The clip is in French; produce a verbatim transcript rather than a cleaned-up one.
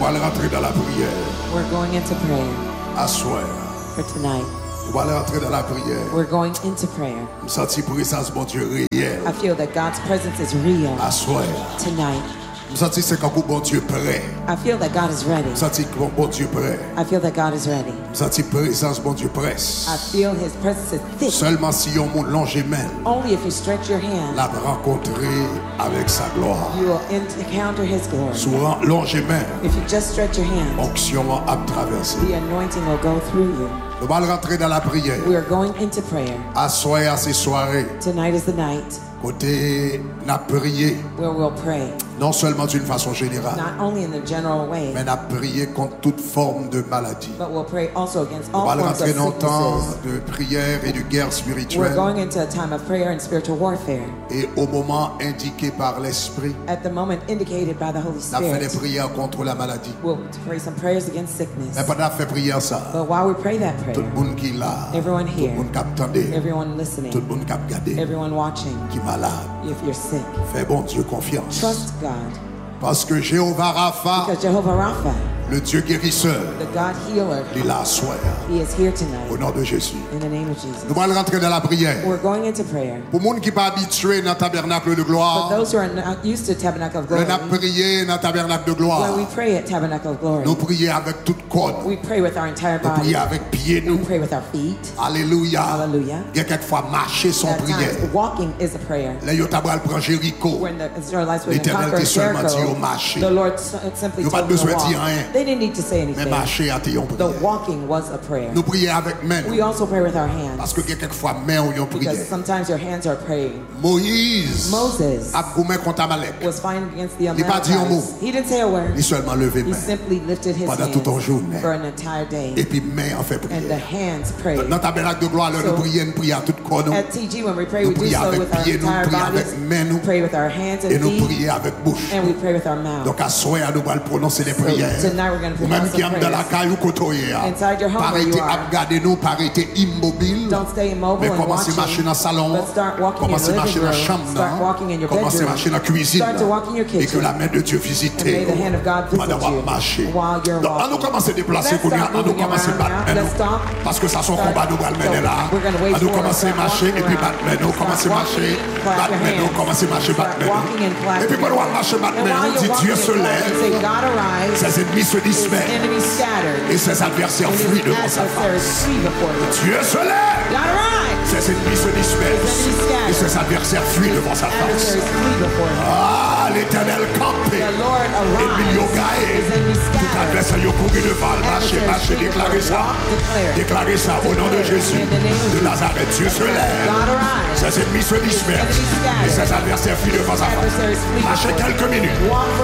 va rentrer dans la prière. We're going into prayer À soir. for tonight. On va rentrer dans la prière. We're going into prayer. Je sens la présence de mon Dieu réel. I feel that God's presence is real À soir. tonight. Je sens c'est quand bon Dieu prêt. I feel that God is ready. Je sens que bon Dieu prêt. I feel that God is ready. Je sens la présence de mon Dieu presse. I feel His presence is thick. Seulement si on monte longe main, Only if you stretch your hand, la rencontrer avec sa gloire. you will encounter His glory. Souvent longe main, If you just stretch your hand, onction a traversé. the anointing will go through you. Nous allons rentrer dans la prière. We are going into prayer. À soir, à ces soirées, Tonight is the night côté n'a prié, where we'll pray, non seulement d'une façon générale, not only in the general way, mais n'a prié contre toute forme de maladie. but we'll pray also against Nous all allons forms of rentrer dans un temps sicknesses. de prière et de guerre We're spirituelle. going into a time of prayer and spiritual warfare. Et au moment indiqué par l'Esprit, At the moment indicated by the Holy on a fait des Spirit, prières contre la maladie. we'll pray some prayers against sickness. Mais pendant qu'on fait prière ça, But while we pray that tout prayer, le monde qui est là, everyone tout le here, monde qui attendait, everyone tout le listening, monde qui a regardé, everyone watching, qui est malade, if you're sick, fais bon Dieu confiance. trust God. Parce que Jéhovah Rapha, Because Jehovah Rapha, le Dieu guérisseur, the God healer, il est là à soir. He is here Au tonight. nom de Jésus. In the name of Jesus. Nous allons rentrer dans la prière. We're going into prayer. Pour les gens qui ne sont pas habitués dans le tabernacle de For gloire, those who are not used to Tabernacle of nous Glory, avons prié dans le tabernacle de gloire. when we pray at Tabernacle of Glory, Nous prions avec toute corps. we pray with our entire Nous body. prions avec pieds We nous. pray with our feet. Alléluia. Hallelujah. Il y a quelquefois marcher sans At prière. times, walking is a prayer. Là, ils tabral prend Jéricho. When the Israelites were in L'Éternel conquering dit seulement dit Jericho, au marché. the Lord s- simply Ils n'ont pas told them to besoin de dire walk. rien. They didn't need to say Mais anything. marcher à tes en The prière. walking was a prayer. Nous prions avec main. We also pray with our hands. Parce que il y a quelquefois main où ils ont prié. Because sometimes your hands are praying. Moïse Moses a goumé contre Amalek. was fighting against the Il pas dit un mot. Amalekites. He didn't say a word. Il seulement levé He main. simply lifted his Pendant toute une hands journée. for an entire day. Et puis main en fait And the prière. hands prayed. Dans le tabernacle de gloire, là, So- nous prions, nous prions à toute corps. At T G, when we pray, we Nous do prions so avec with our pieds, nous entire prions bodies. avec mains, nous. We pray with our hands Et and nous feet. prions avec bouche. And we pray with our mouth. Donc à soir, nous allons prononcer des So prières. tonight we're going to Ou même pronounce qui some aiment dans la prayers. caille ou côtoyer. Inside your home Pas where you arrêter are. à regarder nous, pas arrêter immobile. Don't stay immobile Mais and commencez à marcher watching. dans le salon. But start walking in Commencez à your marcher living dans la room. chambre. Start walking in your Commencez à bedroom. marcher dans la cuisine. Start to walk in your Et que kitchen. la main de Dieu visite. And may the hand of God visit Pendant you qu'on marche. while you're Donc, on nous walking. commence à déplacer. Let's qu'on y a- start On nous moving commence à around battre. now. Let's stop. Parce que ça son Start- combat nous va le mener so là. we're gonna wait On nous for it. commence à Start marcher. walking Et puis around. battre. Mais nous Start commence à marcher. walking, clap Battre. your Mais nous hands. commence à marcher. Battre. Start walking and clap Et puis your pendant qu'on hands. marche. Battre. And Mais while on dit you're Dieu walking se and clap, lève. you say, God arise, Ses ennemis se his dispersent. enemies scattered, Et ses adversaires and fuient his devant sa adversaries face. flee before you. Dieu se lève. God arise, Ses ennemis se dispersent. His enemies scattered. Et ses adversaires fuient devant sa face. adversaries flee before you. Ah, l'Éternel campé. The Lord Et puis yo arise, gaé. his enemies Tout scattered. adversaire yo couru devant. Marchez, marchez, déclarez ça. Déclarez ça au nom de Jésus. De Nazareth, Dieu se lève. God arise, Ses ennemis se dispersent. Et ses adversaires fuient devant sa face. adversaries flee Marchez before you. quelques minutes. Walk for